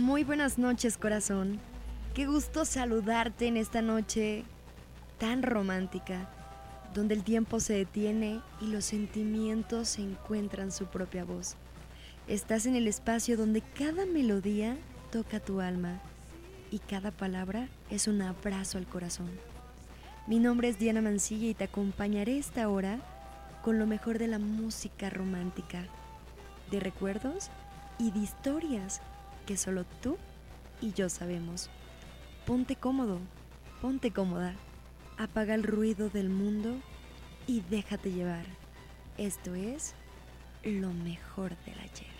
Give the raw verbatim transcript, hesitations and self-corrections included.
Muy buenas noches, corazón. Qué gusto saludarte en esta noche tan romántica, donde el tiempo se detiene y los sentimientos encuentran su propia voz. Estás en el espacio donde cada melodía toca tu alma y cada palabra es un abrazo al corazón. Mi nombre es Diana Mancilla y te acompañaré esta hora con lo mejor de la música romántica, de recuerdos y de historias que solo tú y yo sabemos. Ponte cómodo, ponte cómoda, apaga el ruido del mundo y déjate llevar. Esto es lo mejor del ayer.